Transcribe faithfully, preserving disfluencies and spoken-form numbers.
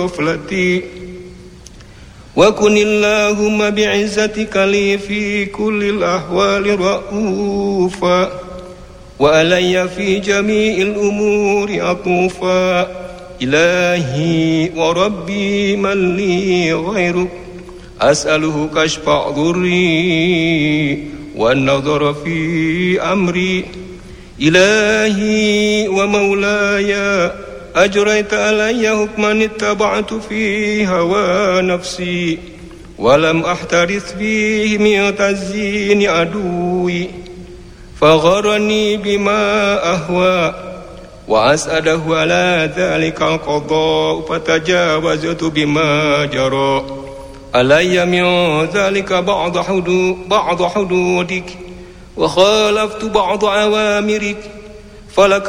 غفلتي وكن اللهم بعزتك لي في كل الأحوال رؤوفا وعلي في جميع الأمور عطوفا إلهي وربي من لي غيرك أسأله كشف ضري والنظر في أمري إلهي ومولاي أجريت علي حكما اتبعت فيه هوى نفسي ولم أحترث فيه من تزيين عدوي فغرني بما أهوى وأسأله على ذلك القضاء فتجاوزت بما جرى علي من ذلك بعض حدود بعض حدودك وخالفت بعض أوامرك فلك